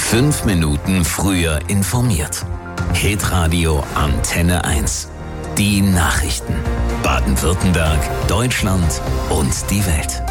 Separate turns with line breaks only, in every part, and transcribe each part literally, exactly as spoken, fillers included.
Fünf Minuten früher informiert. Hitradio Antenne eins. Die Nachrichten. Baden-Württemberg, Deutschland und die Welt.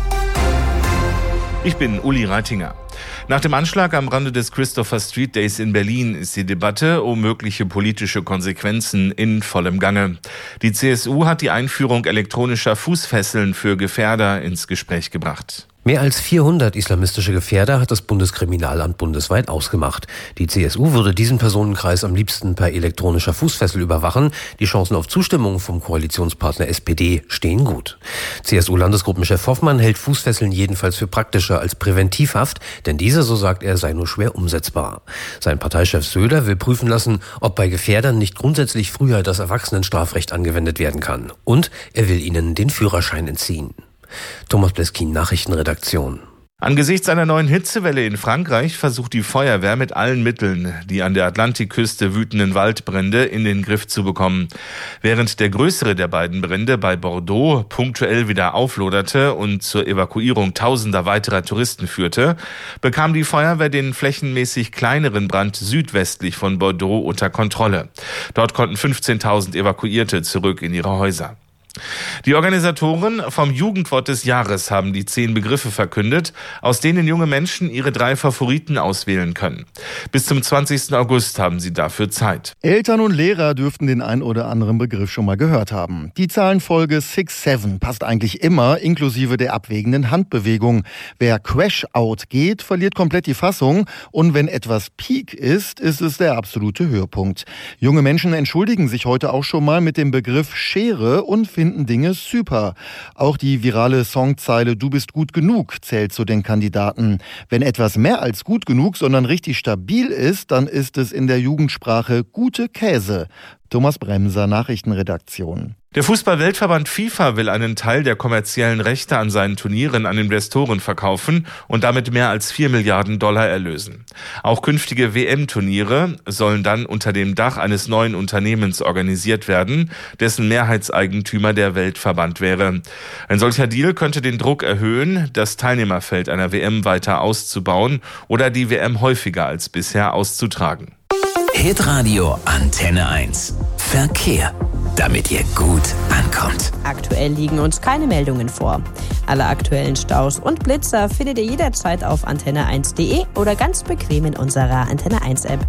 Ich bin Uli Reitinger. Nach dem Anschlag am Rande des Christopher Street Days in Berlin ist die Debatte um mögliche politische Konsequenzen in vollem Gange. Die C S U hat die Einführung elektronischer Fußfesseln für Gefährder ins Gespräch gebracht.
Mehr als vierhundert islamistische Gefährder hat das Bundeskriminalamt bundesweit ausgemacht. Die C S U würde diesen Personenkreis am liebsten per elektronischer Fußfessel überwachen. Die Chancen auf Zustimmung vom Koalitionspartner S P D stehen gut. C S U-Landesgruppenchef Hoffmann hält Fußfesseln jedenfalls für praktischer als Präventivhaft, denn diese, so sagt er, sei nur schwer umsetzbar. Sein Parteichef Söder will prüfen lassen, ob bei Gefährdern nicht grundsätzlich früher das Erwachsenenstrafrecht angewendet werden kann. Und er will ihnen den Führerschein entziehen. Thomas Bleskin, Nachrichtenredaktion.
Angesichts einer neuen Hitzewelle in Frankreich versucht die Feuerwehr mit allen Mitteln, die an der Atlantikküste wütenden Waldbrände in den Griff zu bekommen. Während der größere der beiden Brände bei Bordeaux punktuell wieder aufloderte und zur Evakuierung tausender weiterer Touristen führte, bekam die Feuerwehr den flächenmäßig kleineren Brand südwestlich von Bordeaux unter Kontrolle. Dort konnten fünfzehntausend Evakuierte zurück in ihre Häuser. Die Organisatoren vom Jugendwort des Jahres haben die zehn Begriffe verkündet, aus denen junge Menschen ihre drei Favoriten auswählen können. Bis zum zwanzigsten August haben sie dafür Zeit.
Eltern und Lehrer dürften den ein oder anderen Begriff schon mal gehört haben. Die Zahlenfolge sechs sieben passt eigentlich immer, inklusive der abwägenden Handbewegung. Wer Crash-Out geht, verliert komplett die Fassung. Und wenn etwas Peak ist, ist es der absolute Höhepunkt. Junge Menschen entschuldigen sich heute auch schon mal mit dem Begriff Schere und finden Dinge super. Auch die virale Songzeile "Du bist gut genug" zählt zu den Kandidaten. Wenn etwas mehr als gut genug, sondern richtig stabil ist, dann ist es in der Jugendsprache gute Käse. Thomas Bremser, Nachrichtenredaktion.
Der Fußball-Weltverband FIFA will einen Teil der kommerziellen Rechte an seinen Turnieren an Investoren verkaufen und damit mehr als vier Milliarden Dollar erlösen. Auch künftige W M-Turniere sollen dann unter dem Dach eines neuen Unternehmens organisiert werden, dessen Mehrheitseigentümer der Weltverband wäre. Ein solcher Deal könnte den Druck erhöhen, das Teilnehmerfeld einer W M weiter auszubauen oder die W M häufiger als bisher auszutragen.
Hitradio Antenne eins. Verkehr. Damit ihr gut ankommt.
Aktuell liegen uns keine Meldungen vor. Alle aktuellen Staus und Blitzer findet ihr jederzeit auf antenne eins punkt de oder ganz bequem in unserer Antenne eins App.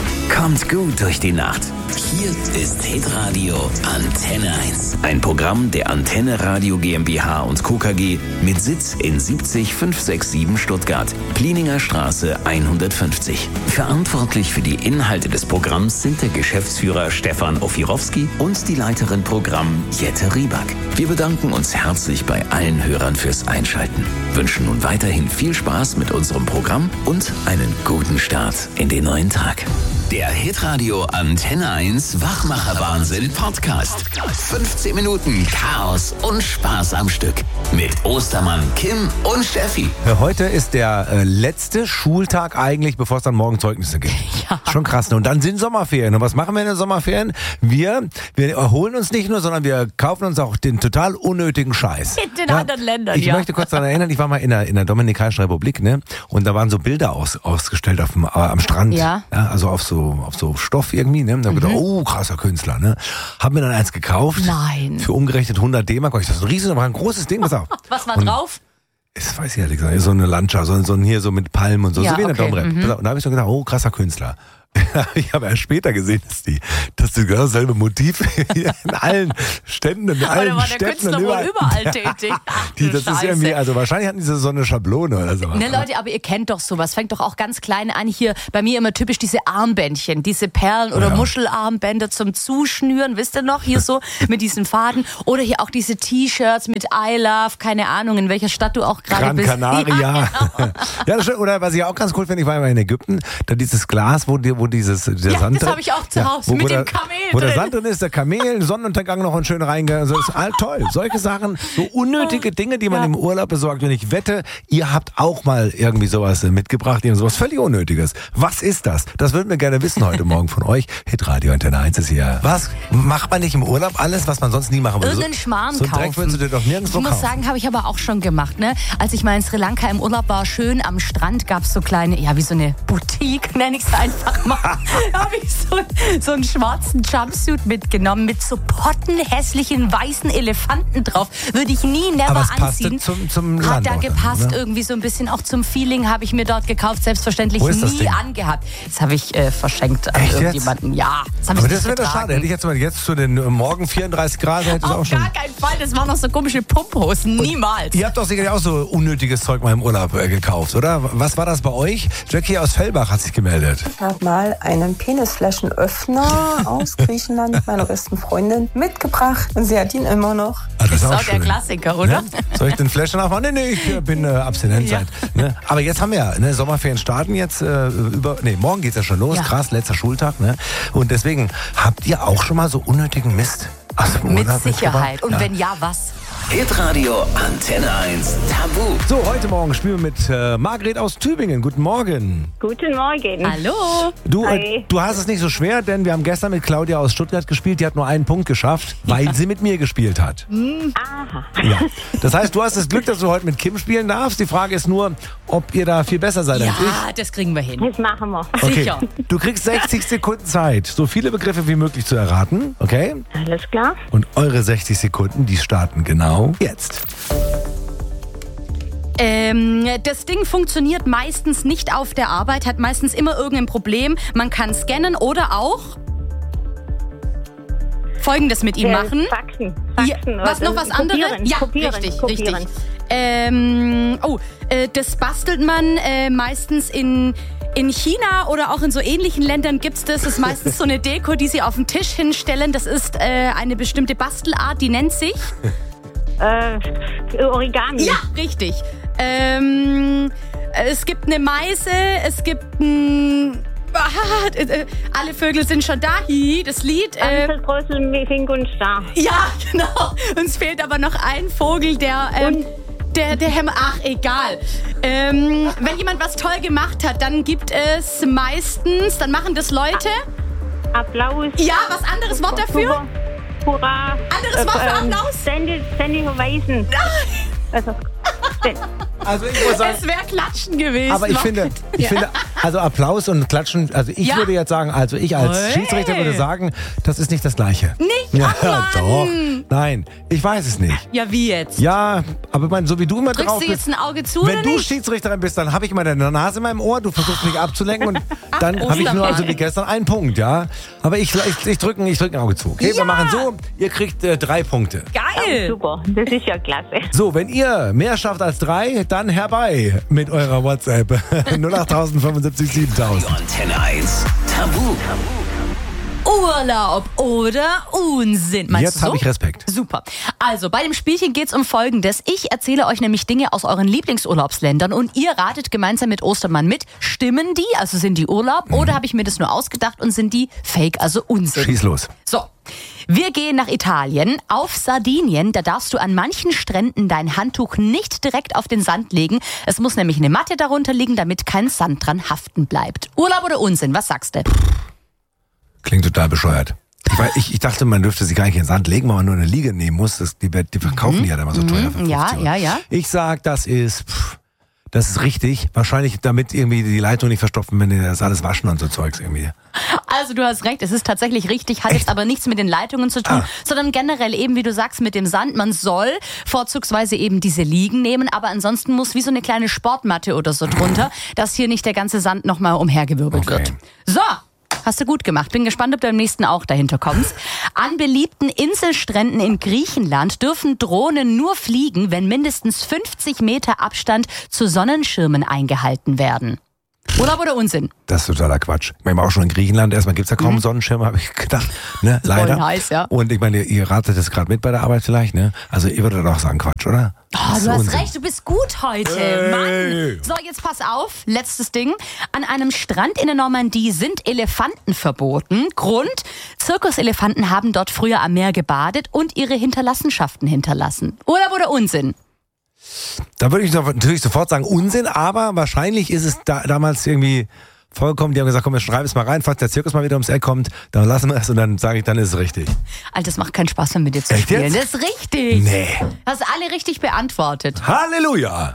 Kommt gut durch die Nacht. Hier ist Hitradio Antenne eins. Ein Programm der Antenne Radio GmbH und Co. K G mit Sitz in siebzig fünfhundertsiebenundsiebzig Stuttgart, Plieninger Straße hundertfünfzig. Verantwortlich für die Inhalte des Programms sind der Geschäftsführer Stefan Ofirowski und die Leiterin Programm Jette Rieback. Wir bedanken uns herzlich bei allen Hörern fürs Einschalten, wünschen nun weiterhin viel Spaß mit unserem Programm und einen guten Start in den neuen Tag. Der Hitradio Antenne eins Wachmacher-Wahnsinn Podcast. fünfzehn Minuten Chaos und Spaß am Stück. Mit Ostermann, Kim und Steffi.
Heute ist der äh, letzte Schultag eigentlich, bevor es dann morgen Zeugnisse gibt. Ja. Schon krass. Ne? Und dann sind Sommerferien. Und was machen wir in den Sommerferien? Wir, wir erholen uns nicht nur, sondern wir kaufen uns auch den total unnötigen Scheiß.
In den
ja?
anderen Ländern,
ich
ja.
Ich möchte kurz daran erinnern, ich war mal in der, in der Dominikanischen Republik, ne? Und da waren so Bilder aus, ausgestellt auf dem, äh, am Strand.
Ja.
Ja, also auf so auf so Stoff irgendwie, ne? Und dann mhm. gedacht, oh, krasser Künstler, ne? Hab mir dann eins gekauft.
Nein.
Für umgerechnet hundert D-Mark. Das ist ein riesen, aber ein großes Ding. Was,
was war
und
drauf?
Das weiß ich ehrlich gesagt. So eine Landschaft, so, so hier so mit Palmen und so.
Ja,
so wie in der
okay.
Domrep.
Mhm.
Und da habe ich so gedacht, oh, krasser Künstler. Ich habe erst später gesehen, dass die, dass die genau dasselbe Motiv in allen Ständen, in allen
Aber da war der
Städten
Künstler
und überall,
wohl überall tätig. Ach,
die, das
Scheiße.
ist irgendwie, also wahrscheinlich hatten die so eine Schablone oder sowas.
Ne, Leute, aber ihr kennt doch sowas. Fängt doch auch ganz klein an. Hier bei mir immer typisch diese Armbändchen, diese Perlen- oder
ja.
Muschelarmbänder zum Zuschnüren, wisst ihr noch? Hier so mit diesen Faden. Oder hier auch diese T-Shirts mit I Love, keine Ahnung, in welcher Stadt du auch gerade
Gran
bist.
Canaria.
Ja, genau.
Ja, das stimmt. Oder was ich auch ganz cool finde, ich war immer in Ägypten, da dieses Glas, wo, die, wo dieses der
Ja,
Sand
das
drin-
habe ich auch zu Hause,
wo,
mit
wo
dem
der,
Kamel
Wo der
drin.
Sand drin ist, der Kamel, Sonnenuntergang noch ein schön reingegangen. Also das ist all toll. Solche Sachen, so unnötige Dinge, die man
Ja.
im Urlaub besorgt. Und ich wette, ihr habt auch mal irgendwie sowas mitgebracht, ihr sowas völlig Unnötiges. Was ist das? Das würden wir gerne wissen heute Morgen von euch. Hitradio Antenne eins ist hier. Was macht man nicht im Urlaub alles, was man sonst nie machen würde?
Irgendeinen Schmarrn
so einen Dreck
kaufen.
würdest du dir doch nirgendwo
Ich muss
kaufen.
sagen, habe ich aber auch schon gemacht. Ne? Als ich mal in Sri Lanka im Urlaub war, schön am Strand, gab es so kleine, ja wie so eine Boutique, nenne ich es einfach mal. Da habe ich so, so einen schwarzen Jumpsuit mitgenommen mit so pottenhässlichen weißen Elefanten drauf. Würde ich nie, never
Aber es passte
anziehen.
zum- zum
Hat
Land
da
auch dann,
gepasst,
oder?
irgendwie so ein bisschen auch zum Feeling, habe ich mir dort gekauft, selbstverständlich
Wo ist das
nie
Ding?
angehabt. Das habe ich äh, verschenkt an
Echt jetzt?
irgendjemanden. Ja, das habe
Aber
ich
das
nicht
wäre das
getragen.
schade. Hätte ich jetzt mal jetzt zu den äh, morgen vierunddreißig Grad, hätte ich auch
Auf
schon.
gar keinen Fall, das waren noch so komische Pumphosen, niemals.
Ihr habt doch sicherlich auch so unnötiges Zeug mal im Urlaub äh, gekauft, oder? Was war das bei euch? Jackie aus Fellbach hat sich gemeldet.
Ich habe mal einen Penisflaschenöffner aus Griechenland meiner besten Freundin mitgebracht und sie hat ihn immer noch.
Ah, das
Das ist auch
schön.
der Klassiker, oder?
Ne? Soll ich den Flaschen aufmachen? Nee, nee, ich bin äh, abstinent
Ja.
seit. Ne? Aber jetzt haben wir ja, ne, Sommerferien starten jetzt äh, über, nee, morgen geht's ja schon los,
Ja.
krass, letzter Schultag, ne? Und deswegen, habt ihr auch schon mal so unnötigen Mist aus dem
Mit
Urlaub
Sicherheit.
mitgebracht?
Und
Ja.
wenn ja, was?
Hitradio Antenne eins Tabu.
So, heute Morgen spielen wir mit äh, Margret aus Tübingen. Guten Morgen.
Guten Morgen.
Hallo?
Du, äh,
Hi.
du hast es nicht so schwer, denn wir haben gestern mit Claudia aus Stuttgart gespielt. Die hat nur einen Punkt geschafft, weil sie mit mir gespielt hat.
Aha.
Ja. Das heißt, du hast das Glück, dass du heute mit Kim spielen darfst. Die Frage ist nur, ob ihr da viel besser seid als ich.
Ja, das kriegen wir hin.
Das machen wir.
Okay.
Sicher.
Du kriegst sechzig Sekunden Zeit, so viele Begriffe wie möglich zu erraten, okay?
Alles klar.
Und eure sechzig Sekunden, die starten genau jetzt.
Ähm, das Ding funktioniert meistens nicht auf der Arbeit, hat meistens immer irgendein Problem. Man kann scannen oder auch Folgendes mit ihm
Äh,
machen.
Faxen.
Ja,
Faxen.
was noch was anderes?
Kopieren.
Ja,
kopieren.
richtig,
kopieren.
richtig. Ähm, oh, äh, das bastelt man äh, meistens in in China oder auch in so ähnlichen Ländern gibt's das. Das ist meistens so eine Deko, die sie auf den Tisch hinstellen. Das ist äh, eine bestimmte Bastelart, die nennt sich.
Äh, Origami.
Ja, richtig. Ähm, es gibt eine Meise, es gibt ein. Ah, äh, alle Vögel sind schon da. Hi, das Lied. Äh,
Amsel, Drossel, Fink und Star.
ja, genau. Uns fehlt aber noch ein Vogel, der. Ähm, der, der Hämmer. Ach, egal. Ähm, wenn jemand was toll gemacht hat, dann gibt es meistens. Dann machen das Leute.
Applaus.
Ja, was anderes Wort dafür?
Super. Hurra.
Anderes Wort für Applaus?
Sandy, Sandy verweisen. Also,
Also ich muss sagen,
Es wäre Klatschen gewesen.
aber ich finde, ich finde, also Applaus und Klatschen, also ich
Ja.
würde jetzt sagen, also ich als
Hey.
Schiedsrichter würde sagen, das ist nicht das Gleiche.
Nicht?
Ja,
Ach, Mann.
doch. Nein, ich weiß es nicht.
Ja, wie jetzt?
Ja, aber ich meine, so wie du immer
Drückst
drauf
du
bist.
jetzt ein Auge zu
Wenn
oder
du
nicht?
Schiedsrichterin bist, dann habe ich immer deine Nase in meinem Ohr, du versuchst mich abzulenken und dann
Ach,
habe ich nur,
Ostermann.
also wie gestern, einen Punkt, ja. Aber ich, ich, ich drücke ich drück ein Auge zu. Okay,
Ja.
wir machen so, ihr kriegt äh, drei Punkte.
Geil.
super. Das ist ja klasse.
So, wenn ihr mehr schafft als drei, dann herbei mit eurer WhatsApp. null acht fünfundsiebzig siebentausend.
Antenne eins Tabu.
Urlaub oder Unsinn. Meinst
Jetzt
du so?
habe ich Respekt.
Super. Also, bei dem Spielchen geht's um Folgendes. Ich erzähle euch nämlich Dinge aus euren Lieblingsurlaubsländern und ihr ratet gemeinsam mit Ostermann mit. Stimmen die, also sind die Urlaub, oder habe ich mir das nur ausgedacht und sind die Fake, also Unsinn?
Schieß los.
So, wir gehen nach Italien. Auf Sardinien, da darfst du an manchen Stränden dein Handtuch nicht direkt auf den Sand legen. Es muss nämlich eine Matte darunter liegen, damit kein Sand dran haften bleibt. Urlaub oder Unsinn, was sagst du?
Klingt total bescheuert. Ich, weiß, ich, ich dachte, man dürfte sich gar nicht in den Sand legen, weil man nur eine Liege nehmen muss. Das, die, die verkaufen die ja dann mal so teuer. Für
Ja,
fünfzig Euro.
ja, ja.
Ich sag, das ist, pff, das ist richtig. Wahrscheinlich damit irgendwie die Leitung nicht verstopfen, wenn die das alles waschen und so Zeugs irgendwie.
Also du hast recht, es ist tatsächlich richtig, hat jetzt aber nichts mit den Leitungen zu tun,
Ah.
sondern generell eben, wie du sagst, mit dem Sand. Man soll vorzugsweise eben diese Liegen nehmen, aber ansonsten muss wie so eine kleine Sportmatte oder so drunter, dass hier nicht der ganze Sand nochmal umhergewirbelt
Okay.
wird. So, hast du gut gemacht. Bin gespannt, ob du beim nächsten auch dahinter kommst. An beliebten Inselstränden in Griechenland dürfen Drohnen nur fliegen, wenn mindestens fünfzig Meter Abstand zu Sonnenschirmen eingehalten werden. Urlaub oder Unsinn?
Das ist totaler Quatsch. Ich meine, auch schon in Griechenland, erstmal gibt's ja kaum mhm. Sonnenschirme, habe ich gedacht. Ne? Leider.
Voll heiß, ja.
Und ich meine, ihr ratet das gerade mit bei der Arbeit vielleicht, ne? Also ihr würdet doch sagen Quatsch, oder?
Oh, du hast
Unsinn.
recht, du bist gut heute.
Hey.
Mann. So, jetzt pass auf. Letztes Ding. An einem Strand in der Normandie sind Elefanten verboten. Grund: Zirkuselefanten haben dort früher am Meer gebadet und ihre Hinterlassenschaften hinterlassen. Urlaub oder Unsinn?
Da würde ich natürlich sofort sagen Unsinn, aber wahrscheinlich ist es da, damals irgendwie vollkommen, die haben gesagt, komm, wir schreiben es mal rein, falls der Zirkus mal wieder ums Eck kommt, dann lassen wir es und dann sage ich, dann ist es richtig.
Alter, das macht keinen Spaß mehr mit dir zu
Echt
spielen.
jetzt?
Das ist richtig.
Nee.
Hast alle richtig beantwortet.
Halleluja!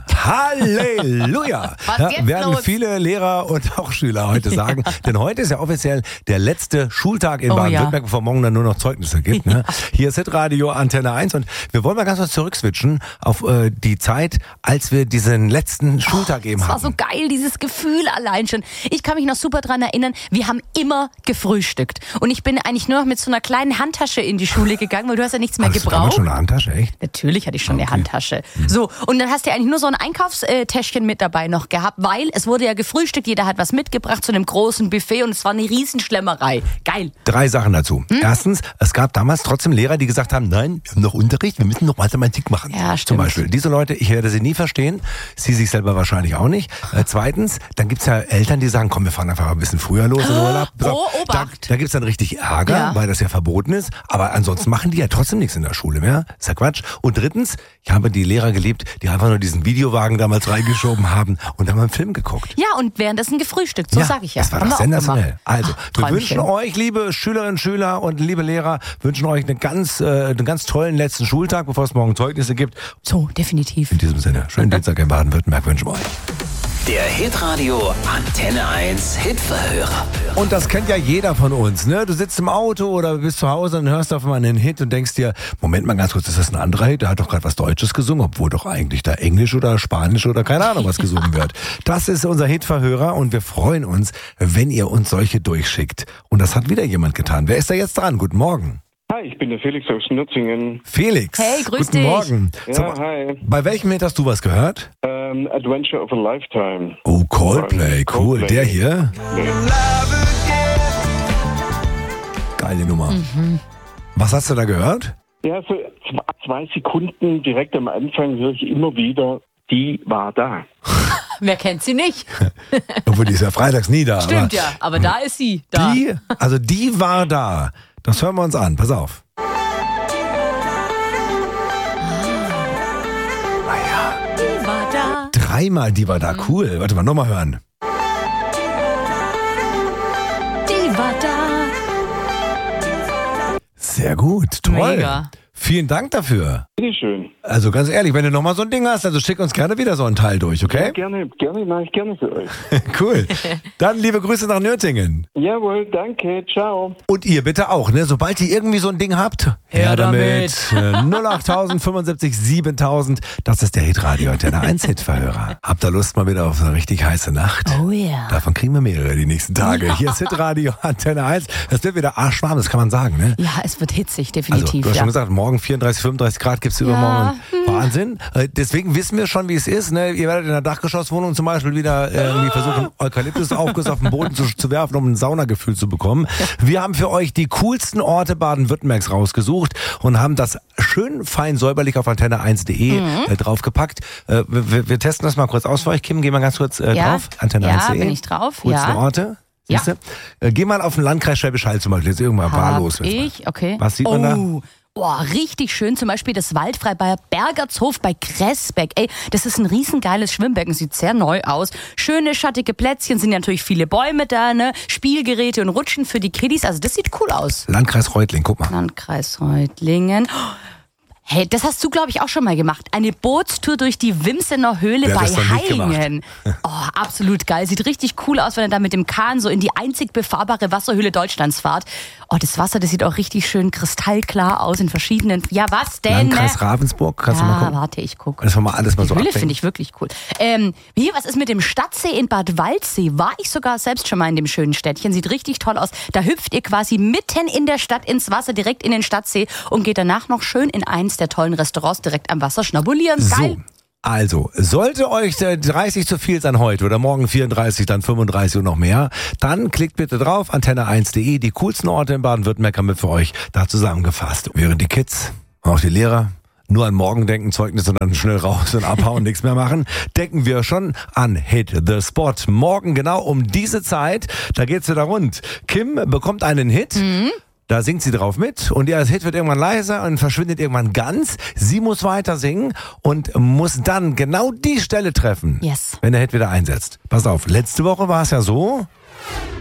Halleluja!
Was
Ja,
jetzt
werden
los?
viele Lehrer und auch Schüler heute sagen. Ja. Denn heute ist ja offiziell der letzte Schultag in
Oh,
Baden-Württemberg,
ja.
bevor morgen dann nur noch Zeugnisse gibt. Ne? Hier ist Hitradio Antenne eins und wir wollen mal ganz kurz zurückswitchen auf äh, die Zeit, als wir diesen letzten Schultag
oh,
eben
das
hatten.
war so geil, dieses Gefühl allein schon. Ich kann mich noch super dran erinnern, wir haben immer gefrühstückt. Und ich bin eigentlich nur noch mit so einer kleinen Handtasche in die Schule gegangen, weil du hast ja nichts mehr
Hattest du damals
gebraucht.
schon eine Handtasche, echt?
Natürlich hatte ich schon
Okay.
eine Handtasche. So, und dann hast du eigentlich nur so ein Einkaufstäschchen mit dabei noch gehabt, weil es wurde ja gefrühstückt, jeder hat was mitgebracht zu einem großen Buffet und es war eine Riesenschlemmerei. Geil.
Drei Sachen dazu.
Hm?
Erstens, es gab damals trotzdem Lehrer, die gesagt haben, nein, wir haben noch Unterricht, wir müssen noch Mathematik machen.
Ja,
Zum
stimmt.
Beispiel. Diese Leute, ich werde sie nie verstehen, sie sich selber wahrscheinlich auch nicht. Äh, zweitens, dann gibt's ja Eltern, die sagen, komm, wir fahren einfach ein bisschen früher los in den Urlaub.
Oh,
da,
Obacht.
da gibt's dann richtig Ärger,
Ja.
weil das ja verboten ist. Aber ansonsten machen die ja trotzdem nichts in der Schule mehr. Ist ja Quatsch. Und drittens, ich habe die Lehrer geliebt, die einfach nur diesen Videowagen damals reingeschoben haben und dann mal einen Film geguckt.
Ja, und währenddessen gefrühstückt, so
Ja,
sag ich ja.
Das war
Haben
doch
wir auch
sensationell.
gemacht.
Also,
Ach,
wir
Träumchen.
wünschen euch, liebe Schülerinnen und Schüler und liebe Lehrer, wünschen euch einen ganz, äh, einen ganz tollen letzten Schultag, bevor es morgen Zeugnisse gibt.
So, definitiv.
In diesem Sinne, schönen Dienstag in Baden-Württemberg wünschen wir euch.
Der Hitradio Antenne eins Hitverhörer.
Und das kennt ja jeder von uns, ne? Du sitzt im Auto oder bist zu Hause und hörst auf einmal einen Hit und denkst dir, Moment mal ganz kurz, ist das ein anderer Hit? Der hat doch gerade was Deutsches gesungen, obwohl doch eigentlich da Englisch oder Spanisch oder keine Ahnung was gesungen wird. Das ist unser Hitverhörer und wir freuen uns, wenn ihr uns solche durchschickt. Und das hat wieder jemand getan. Wer ist da jetzt dran? Guten Morgen.
Hi, ich bin der Felix aus Nürzingen.
Felix.
Hey, grüß
Guten
dich.
Morgen.
Ja,
Sag mal,
hi.
bei welchem Hit hast du was gehört?
Ähm, Adventure of a Lifetime.
Oh, Coldplay, cool.
Coldplay.
Der hier?
Nee.
Geile Nummer.
Mhm.
Was hast du da gehört?
Ja, so zwei Sekunden direkt am Anfang höre ich immer wieder, die war da.
Wer kennt sie nicht?
Obwohl, die ist ja freitags nie da.
Stimmt
aber
ja, aber da ist sie. Da.
Die, also die war da. Das hören wir uns an. Pass auf.
Die war da.
Dreimal die war da. Cool. Warte mal, nochmal hören.
Die war da.
Sehr gut. Toll.
Mega.
Vielen Dank dafür.
Bitteschön.
Also ganz ehrlich, wenn du nochmal so ein Ding hast, also schick uns gerne wieder so ein Teil durch,
Ja,
okay?
gerne, gerne, mache ich gerne für euch.
Cool. Dann liebe Grüße nach Nürtingen.
Jawohl, danke, ciao.
Und ihr bitte auch, ne? Sobald ihr irgendwie so ein Ding habt,
Her damit.
Äh, null acht tausend fünfundsiebzig siebentausend. Das ist der Hitradio Antenne eins Hitverhörer. Habt ihr Lust mal wieder auf eine richtig heiße Nacht?
Oh ja.
Davon kriegen wir mehrere die nächsten Tage. Hier ist Hitradio Antenne eins. Es wird wieder arschwarm, das kann man sagen, ne?
Ja, es wird hitzig,
Also,
definitiv.
du hast
ja.
schon gesagt, morgen vierunddreißig, fünfunddreißig Grad gibt's übermorgen. Wahnsinn. Äh, Deswegen wissen wir schon, wie es ist. Ne? Ihr werdet in der Dachgeschosswohnung zum Beispiel wieder äh, irgendwie versuchen, Eukalyptusaufguss auf den Boden zu, zu werfen, um ein Saunagefühl zu bekommen. Wir haben für euch die coolsten Orte Baden-Württembergs rausgesucht und haben das schön fein säuberlich auf antenne eins punkt de
Mhm.
äh, draufgepackt. Äh, wir, wir testen das mal kurz aus für euch. Kim, geh mal ganz kurz äh,
Ja.
drauf. antenne
Ja,
eins punkt de.
bin ich drauf.
Coolsten
Ja.
Orte.
Ja.
Siehste? Äh, geh mal auf den Landkreis Schwäbisch Hall zum Beispiel. Jetzt irgendwann wahllos.
Hab ich, okay.
Was sieht man da?
Oh. Boah, richtig schön. Zum Beispiel das Waldfreibad Bergertshof bei Kressbeck. Ey, das ist ein riesengeiles Schwimmbecken. Sieht sehr neu aus. Schöne, schattige Plätzchen. Sind ja natürlich viele Bäume da, ne? Spielgeräte und Rutschen für die Kiddies. Also das sieht cool aus.
Landkreis Reutlingen, guck mal.
Landkreis Reutlingen. Hey, das hast du, glaube ich, auch schon mal gemacht. Eine Bootstour durch die Wimsener Höhle
Wer hat
bei
das noch nicht
Heilingen. Oh, absolut geil. Sieht richtig cool aus, wenn ihr da mit dem Kahn so in die einzig befahrbare Wasserhöhle Deutschlands fahrt. Oh, das Wasser, das sieht auch richtig schön kristallklar aus in verschiedenen... Ja, was denn?
Landkreis Ravensburg, kannst du mal
Ja,
gucken?
warte, ich gucke.
Das wollen wir alles mal
Die
so
Höhle
abwägen.
finde ich wirklich cool. Ähm, hier, was ist mit dem Stadtsee in Bad Waldsee? War ich sogar selbst schon mal in dem schönen Städtchen. Sieht richtig toll aus. Da hüpft ihr quasi mitten in der Stadt ins Wasser, direkt in den Stadtsee und geht danach noch schön in eins der tollen Restaurants direkt am Wasser schnabulieren. Geil.
So. Also, sollte euch der dreißig zu viel sein heute oder morgen vierunddreißig, dann fünfunddreißig und noch mehr, dann klickt bitte drauf, antenne eins punkt de. Die coolsten Orte in Baden-Württemberg haben wir für euch da zusammengefasst. Während die Kids, auch die Lehrer, nur an morgen denken, Zeugnis und dann schnell raus und abhauen, nichts mehr machen, denken wir schon an Hit the Spot. Morgen genau um diese Zeit, da geht's wieder rund. Kim bekommt einen Hit. Mhm. Da singt sie drauf mit und ihr Hit wird irgendwann leiser und verschwindet irgendwann ganz. Sie muss weiter singen und muss dann genau die Stelle treffen,
yes.
wenn der Hit wieder einsetzt. Pass auf, letzte Woche war es ja so...